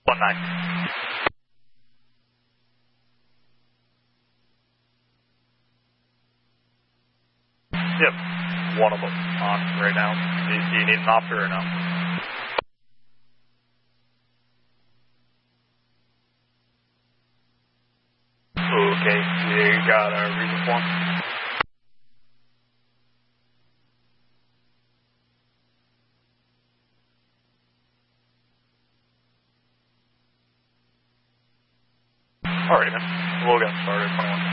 19. Yep, one of them on right now. Do you need an opter or no? Okay, you got a reason for him? Alright, man. We'll get started. 21.